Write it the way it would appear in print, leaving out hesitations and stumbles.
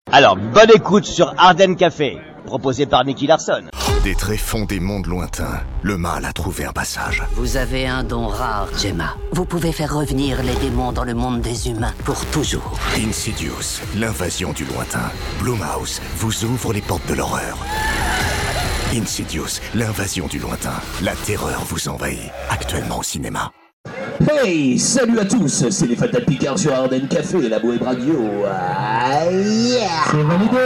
Alors, bonne écoute sur Arden Café, proposé par Nicky Larson. Des tréfonds des mondes lointains, le mal a trouvé un passage. Vous avez un don rare, Gemma. Vous pouvez faire revenir les démons dans le monde des humains pour toujours. Insidious, l'invasion du lointain. Blumhouse vous ouvre les portes de l'horreur. Insidious, l'invasion du lointain. La terreur vous envahit. Actuellement au cinéma. Hey, salut à tous, c'est les Fatal Picards sur Arden Café, la Web Radio. Ah, yeah. C'est validé.